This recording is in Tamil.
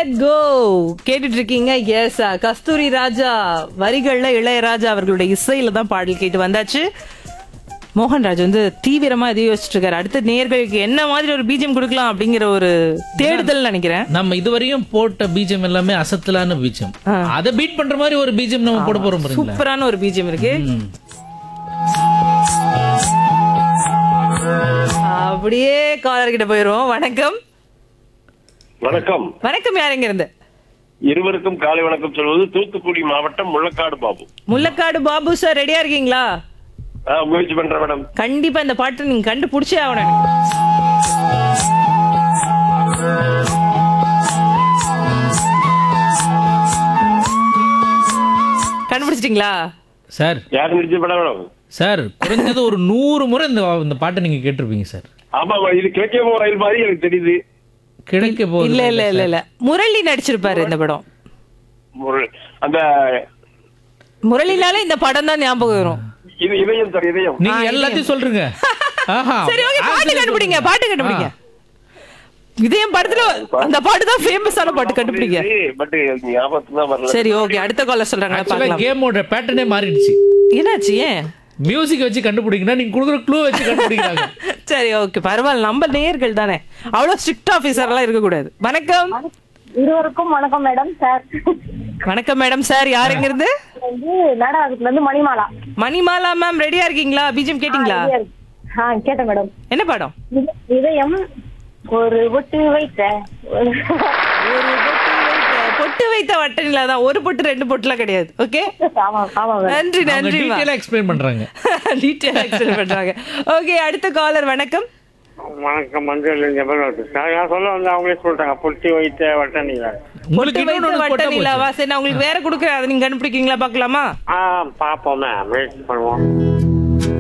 லெட் கோ கேட்டுட்டு இருக்கீங்க. எஸ், கஸ்தூரி ராஜா வரிகள்ல இளையராஜா அவர்களுடைய இசையில தான் பாடல் கேட்டு வந்தாச்சு. மோகன்ராஜ் வந்து தீவிரமா எதையும் யோசிச்சுட்டு இருக்காரு. அடுத்த நேயர்களுக்கு என்ன மாதிரி ஒரு பீஜம் கொடுக்கலாம் அப்படிங்கிற ஒரு தேடுதல் நினைக்கிறேன். நம்ம இதுவரையும் போட்ட பீஜம் எல்லாமே அசத்தலான பீஜம். அதை பீட் பண்ற மாதிரி ஒரு பீஜம் நம்ம போட போறோம். சூப்பரான ஒரு பீஜம் இருக்கு. அப்படியே காலர் கிட்ட போயிருவோம். வணக்கம். வணக்கம். வணக்கம். யாருங்க இருந்து? இருவருக்கும் காலை வணக்கம் சொல்வது தூத்துக்குடி மாவட்டம் முள்ளக்காடு பாபு. முள்ளக்காடு பாபு சார், ரெடியா இருக்கீங்களா? முயற்சி பண்றேன் மேடம். கண்டிப்பா இந்த பாட்டு நீங்க கண்டுபிடிச்சே ஆகணும். கண்டுபிடிச்சிட்டீங்களா சார்? யாரு நினைச்சு மேடம்? சார், குறைஞ்சது ஒரு 100 முறை இந்த பாட்டை நீங்க கேட்டிருப்பீங்க சார். ஆமா, இது கிழக்கே ரயில் மாதிரி எனக்கு தெரியுது. கிடைக்க போகுது. இல்ல இல்ல இல்ல இல்ல, முரளி நடிச்சிருப்பாரு இந்த படம். அந்த முரளினாலே இந்த படம் தான் ஞாபகம் வரும். இது இதயம் சார், இதயம். நீங்க எல்லாத்தையும் சொல்றீங்க. சரி, ஓகே, பாட்டு கண்டுபிடிங்க. பாட்டு கண்டுபிடிங்க. இதயம் படத்துல அந்த பாட்டு தான் ஃபேமஸான பாட்டு. கண்டுபிடிங்க. பட் ஞாபகத்துக்கு தான் வரல. சரி, ஓகே, அடுத்த காலர் சொல்றாங்க பார்க்கலாம். கேமோட பேட்டர்னே மாறிடுச்சு. என்னாச்சு? ஏன் மியூசிக் வச்சு கண்டுபிடிக்கணும், நீங்க கொடுக்குற க்ளூ வச்சு கண்டுபிடிக்கிறாங்க. சரி, ஓகே, பரவாயில்ல, நம்ம நேயர்கள் தானே, அவ்வளவு ஸ்ட்ரிக்ட் ஆபீசர் எல்லாம் இருக்க கூடாது. வணக்கம். இருவருக்கும் வணக்கம் மேடம். சார் வணக்கம் மேடம். சார், யாருங்க இருந்து? நாடகத்துல இருந்து மணிமாலா. மணிமாலா மேம், ரெடியா இருக்கீங்களா? பிஜிஎம் கேட்டீங்களா? கேட்டேன் மேடம். என்ன படம்? இதயம் ஒரு பொட்டு வைத்த பொட்டு வைத்த வட்டனில தான். ஒரு பொட்டு 2 பொட்டுலாம் கிடையாது. ஓகே, நன்றி நன்றி. டீடைலா எக்ஸ்பிளைன் பண்றாங்க. டீடைலா எக்ஸ்பிளைன் பண்றாங்க. ஓகே, அடுத்த காலர். வணக்கம். வணக்கம். மஞ்சள் சார், நான் சொல்ல வந்து அவங்களே சொல்லிட்டாங்க. பொட்டி வைத்த வட்டனிலா. உங்களுக்கு வட்டனிலாவா? சரி, நான் உங்களுக்கு வேற கொடுக்குறேன், அதை நீங்க கண்டுபிடிக்கிறீங்களா? பாக்கலாமா? பாப்போமே, வெயிட் பண்ணுவோம்.